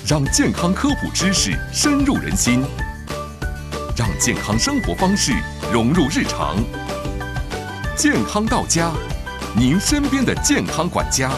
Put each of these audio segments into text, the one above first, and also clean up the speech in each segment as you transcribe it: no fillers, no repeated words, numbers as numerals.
让健康科普知识深入人心，让健康生活方式融入日常。健康到家，您身边的健康管家。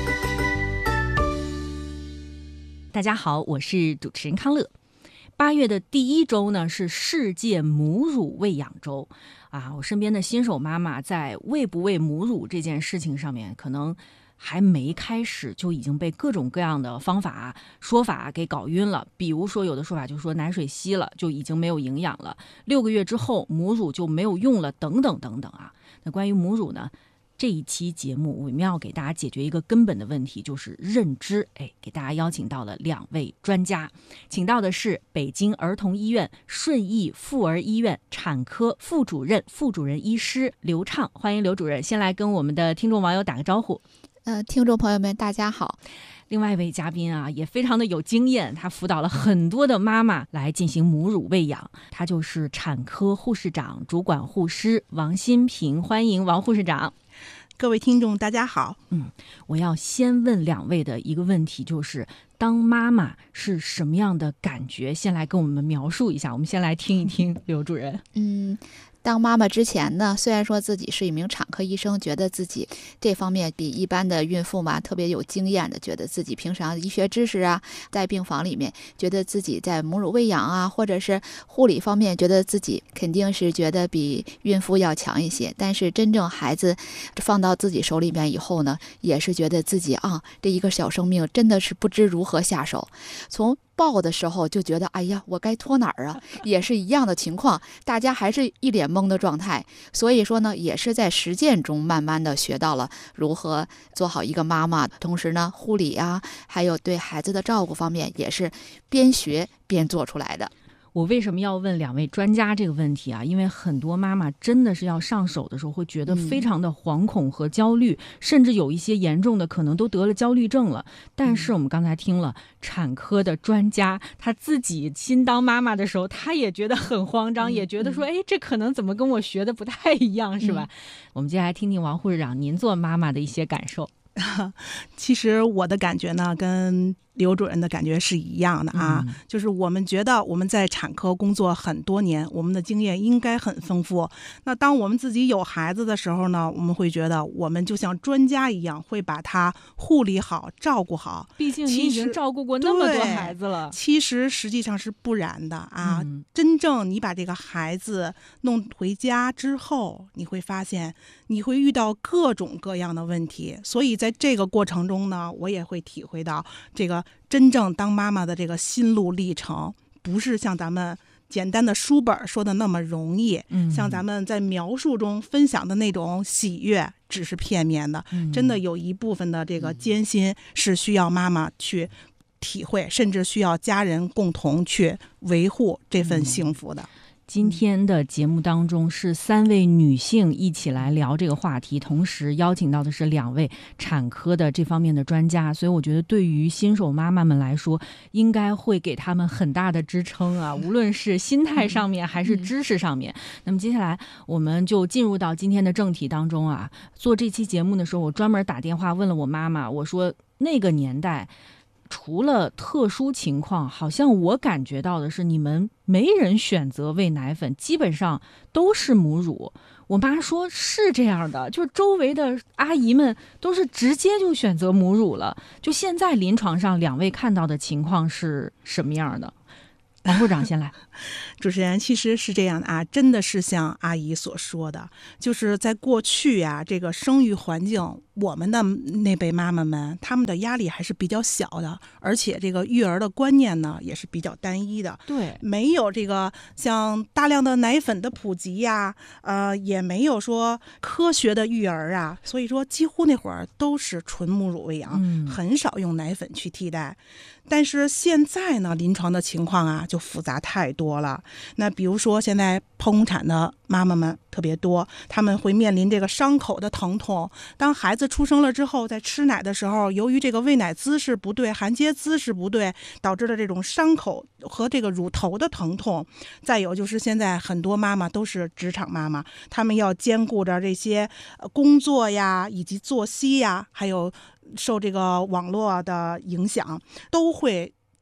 大家好，我是主持人康乐。8月的第1周呢是世界母乳喂养周啊，我身边的新手妈妈在喂不喂母乳这件事情上面，可能还没开始就已经被各种各样的方法说法给搞晕了。比如说有的说法就说奶水稀了就已经没有营养了，6个月之后母乳就没有用了，等等等等啊。那关于母乳呢，这一期节目我们要给大家解决一个根本的问题，就是认知。给大家邀请到了2位专家，请到的是北京儿童医院顺义妇儿医院产科副主任医师刘畅，欢迎刘主任。先来跟我们的听众网友打个招呼。 听众朋友们大家好。 另外一位嘉宾啊，也非常的有经验，他辅导了很多的妈妈来进行母乳喂养，他就是产科护士长主管护师王新平，欢迎王护士长。 各位听众大家好。 我要先问2位的一个问题，就是当妈妈是什么样的感觉，先来跟我们描述一下。我们先来听一听刘主任。 当妈妈之前呢，虽然说自己是一名产科医生，觉得自己这方面比一般的孕妇嘛特别有经验的，觉得自己平常医学知识啊，在病房里面觉得自己在母乳喂养啊，或者是护理方面，觉得自己肯定是觉得比孕妇要强一些。但是真正孩子放到自己手里面以后呢，也是觉得自己这一个小生命真的是不知如何下手。从抱的时候就觉得哎呀，我该托哪儿啊，也是一样的情况，大家还是一脸懵的状态。所以说呢，也是在实践中慢慢的学到了如何做好一个妈妈，同时呢护理啊，还有对孩子的照顾方面也是边学边做出来的。 我为什么要问2位专家这个问题啊？因为很多妈妈真的是要上手的时候会觉得非常的惶恐和焦虑，甚至有一些严重的可能都得了焦虑症了。但是我们刚才听了产科的专家，他自己新当妈妈的时候，他也觉得很慌张，也觉得说这可能怎么跟我学的不太一样，是吧？我们接下来听听王护士长您做妈妈的一些感受。 其实我的感觉呢跟刘主任的感觉是一样的就是我们觉得我们在产科工作很多年，我们的经验应该很丰富。那当我们自己有孩子的时候呢，我们会觉得我们就像专家一样，会把他护理好照顾好。 毕竟你已经照顾过那么多孩子了。 其实实际上是不然的真正你把这个孩子弄回家之后，你会发现你会遇到各种各样的问题。所以在这个过程中呢，我也会体会到这个真正当妈妈的这个心路历程，不是像咱们简单的书本说的那么容易，像咱们在描述中分享的那种喜悦只是片面的，真的有一部分的这个艰辛是需要妈妈去体会，甚至需要家人共同去维护这份幸福的。 今天的节目当中是3位女性一起来聊这个话题，同时邀请到的是2位产科的这方面的专家，所以我觉得对于新手妈妈们来说，应该会给他们很大的支撑无论是心态上面还是知识上面。那么接下来我们就进入到今天的正题当中做这期节目的时候，我专门打电话问了我妈妈，我说那个年代除了特殊情况，好像我感觉到的是你们没人选择喂奶粉，基本上都是母乳。我妈说是这样的，就是周围的阿姨们都是直接就选择母乳了。就现在临床上2位看到的情况是什么样的？王部长先来。 主持人，其实是这样的真的是像阿姨所说的，就是在过去这个生育环境，我们的那辈妈妈们，他们的压力还是比较小的，而且这个育儿的观念呢也是比较单一的。 对， 没有这个像大量的奶粉的普及也没有说科学的育儿所以说几乎那会儿都是纯母乳喂养，很少用奶粉去替代。但是现在呢，临床的情况就复杂太多了。那比如说现在剖宫产的妈妈们特别多，他们会面临这个伤口的疼痛。当孩子出生了之后，在吃奶的时候，由于这个喂奶姿势不对，含接姿势不对，导致了这种伤口和这个乳头的疼痛。再有就是现在很多妈妈都是职场妈妈，她们要兼顾着这些工作以及作息还有受这个网络的影响，都会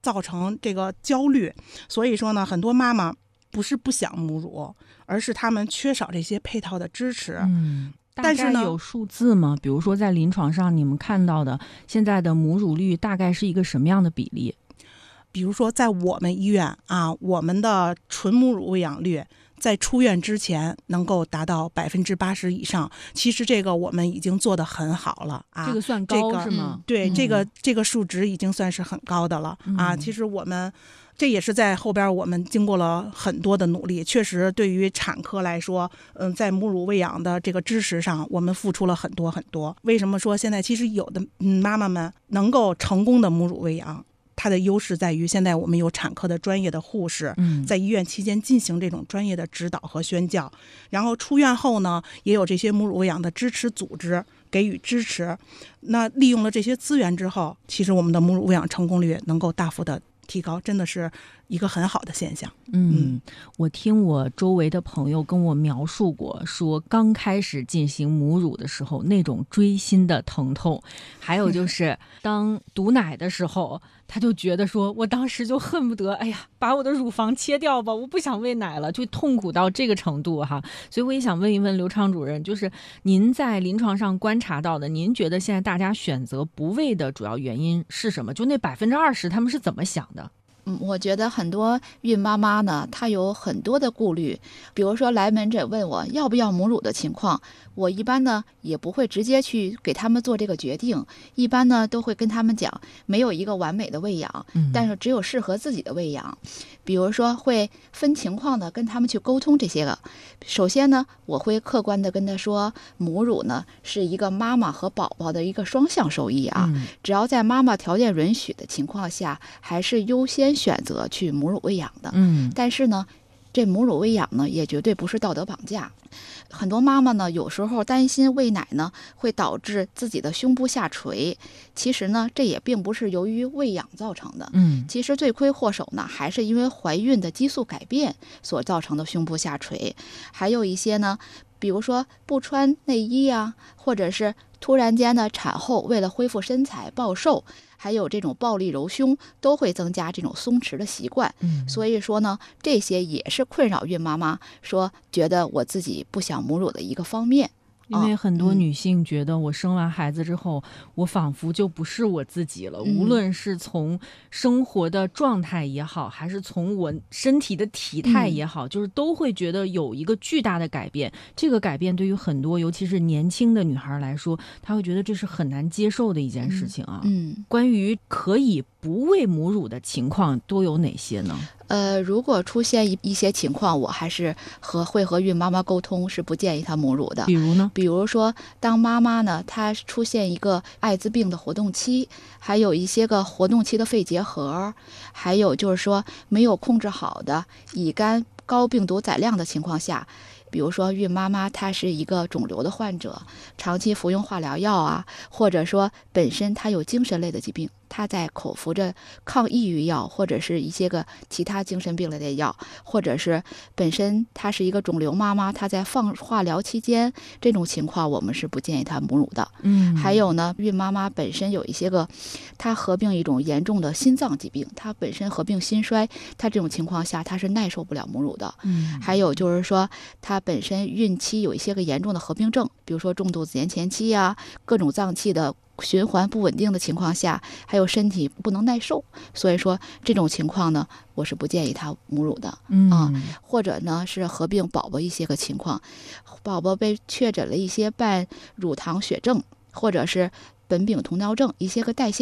造成这个焦虑。所以说呢，很多妈妈不是不想母乳，而是她们缺少这些配套的支持。但是呢， 大概有数字吗？比如说在临床上你们看到的现在的母乳率大概是一个什么样的比例？ 比如说在我们医院啊，我们的纯母乳喂养率在出院之前能够达到80%以上，其实这个我们已经做得很好了啊。 这个算高是吗？ 对，这个数值已经算是很高的了啊。其实我们这也是在后边我们经过了很多的努力，确实对于产科来说，在母乳喂养的这个支持上，我们付出了很多很多。为什么说现在其实有的妈妈们能够成功的母乳喂养？它的优势在于，现在我们有产科的专业的护士，在医院期间进行这种专业的指导和宣教，然后出院后呢，也有这些母乳喂养的支持组织给予支持。那利用了这些资源之后，其实我们的母乳喂养成功率能够大幅的提高，真的是一个很好的现象。 我听我周围的朋友跟我描述过，说刚开始进行母乳的时候那种锥心的疼痛，还有就是当堵奶的时候，他就觉得说我当时就恨不得把我的乳房切掉吧，我不想喂奶了，就痛苦到这个程度哈。所以我也想问一问刘畅主任，就是您在临床上观察到的，您觉得现在大家选择不喂的主要原因是什么？就那20%他们是怎么想的？ 我觉得很多孕妈妈呢，她有很多的顾虑，比如说来门诊问我要不要母乳的情况，我一般呢也不会直接去给他们做这个决定，一般呢都会跟他们讲，没有一个完美的喂养，但是只有适合自己的喂养。比如说会分情况的跟他们去沟通这些个。首先呢，我会客观的跟他说，母乳呢是一个妈妈和宝宝的一个双向受益啊，只要在妈妈条件允许的情况下，还是优先选择去母乳喂养的。但是呢，这母乳喂养呢也绝对不是道德绑架。很多妈妈呢有时候担心喂奶呢会导致自己的胸部下垂，其实呢这也并不是由于喂养造成的。其实罪魁祸首呢还是因为怀孕的激素改变所造成的胸部下垂。还有一些呢，比如说不穿内衣啊，或者是突然间的产后为了恢复身材暴瘦，还有这种暴力揉胸，都会增加这种松弛的习惯。所以说呢，这些也是困扰孕妈妈说觉得我自己不想母乳的一个方面。 因为很多女性觉得我生完孩子之后，我仿佛就不是我自己了，无论是从生活的状态也好，还是从我身体的体态也好，就是都会觉得有一个巨大的改变。这个改变对于很多尤其是年轻的女孩来说，她会觉得这是很难接受的一件事情啊。关于可以不喂母乳的情况都有哪些呢？ 如果出现一些情况，我还是会和孕妈妈沟通，是不建议她母乳的。 比如呢？ 比如说，当妈妈呢，她出现一个艾滋病的活动期，还有一些个活动期的肺结核，还有就是说没有控制好的乙肝高病毒载量的情况下，比如说孕妈妈她是一个肿瘤的患者，长期服用化疗药啊，或者说本身她有精神类的疾病，她在口服着抗抑郁药或者是一些个其他精神病类的药，或者是本身她是一个肿瘤妈妈，她在放化疗期间，这种情况我们是不建议她母乳的。还有呢，孕妈妈本身有一些个她合并一种严重的心脏疾病，她本身合并心衰，她这种情况下她是耐受不了母乳的。还有就是说她本身孕期有一些个严重的合并症，比如说重度子痫前期啊，各种脏器的循环不稳定的情况下，还有身体不能耐受，所以说这种情况呢，我是不建议她母乳的。或者呢是合并宝宝一些个情况，宝宝被确诊了一些半乳糖血症，或者是苯丙酮尿症，一些个代谢